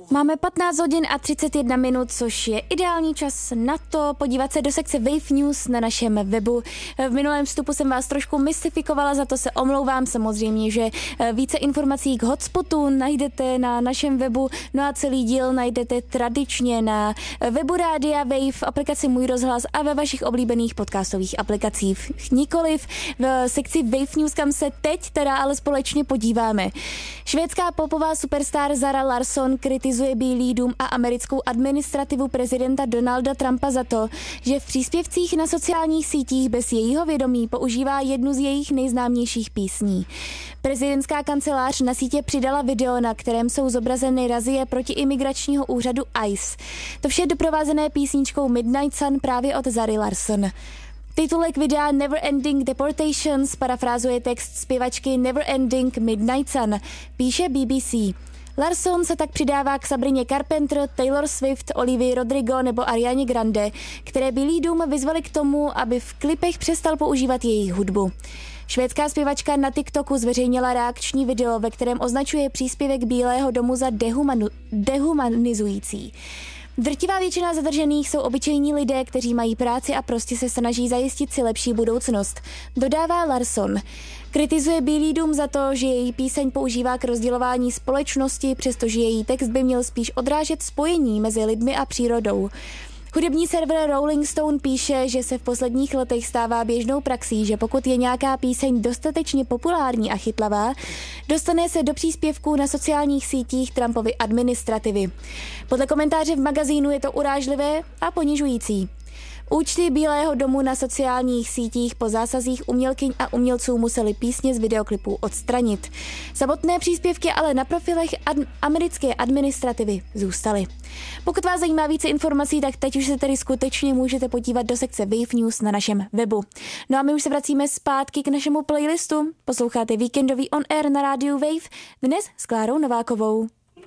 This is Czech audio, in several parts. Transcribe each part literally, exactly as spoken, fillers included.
Máme patnáct hodin a třicet jedna minut, což je ideální čas na to podívat se do sekce Wave News na našem webu. V minulém vstupu jsem vás trošku mystifikovala, za to se omlouvám. Samozřejmě, že více informací k hotspotu najdete na našem webu, no a celý díl najdete tradičně na webu Rádia Wave, v aplikaci Můj rozhlas a ve vašich oblíbených podcastových aplikacích. Nikoliv v sekci Wave News, kam se teď teda ale společně podíváme. Švédská popová superstar Zara Larsson kritizuje Bílý dům a americkou administrativu prezidenta Donalda Trumpa za to, že v příspěvcích na sociálních sítích bez jejího vědomí používá jednu z jejich nejznámějších písní. Prezidentská kancelář na sítě přidala video, na kterém jsou zobrazeny razie protiimigračního úřadu I C E. To vše doprovázené písničkou Midnight Sun právě od Zary Larsson. Titulek videa Neverending Deportations parafrázuje text zpěvačky Neverending Midnight Sun, píše B B C. Larsson se tak přidává k Sabrině Carpenter, Taylor Swift, Olivii Rodrigo nebo Arianě Grande, které Bílý dům vyzvali k tomu, aby v klipech přestal používat jejich hudbu. Švédská zpěvačka na TikToku zveřejnila reakční video, ve kterém označuje příspěvek Bílého domu za dehumanu- dehumanizující. Drtivá většina zadržených jsou obyčejní lidé, kteří mají práci a prostě se snaží zajistit si lepší budoucnost, dodává Larsson. Kritizuje Bílý dům za to, že její píseň používá k rozdělování společnosti, přestože její text by měl spíš odrážet spojení mezi lidmi a přírodou. Hudební server Rolling Stone píše, že se v posledních letech stává běžnou praxí, že pokud je nějaká píseň dostatečně populární a chytlavá, dostane se do příspěvků na sociálních sítích Trumpovy administrativy. Podle komentáře v magazínu je to urážlivé a ponižující. Účty Bílého domu na sociálních sítích po zásazích umělkyň a umělců museli písně z videoklipů odstranit. Samotné příspěvky ale na profilech ad- americké administrativy zůstaly. Pokud vás zajímá více informací, tak teď už se tedy skutečně můžete podívat do sekce Wave News na našem webu. No a my už se vracíme zpátky k našemu playlistu. Posloucháte víkendový On Air na rádiu Wave, dnes s Klárou Novákovou.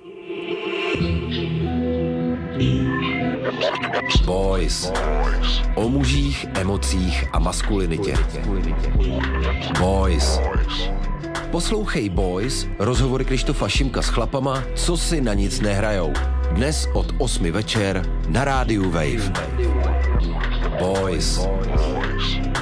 Boys. O mužích, emocích a maskulinitě. Boys. Poslouchej Boys, rozhovory Krištofa Šimka s chlapama, co si na nic nehrajou. Dnes od osmi večer na rádiu Wave. Boys.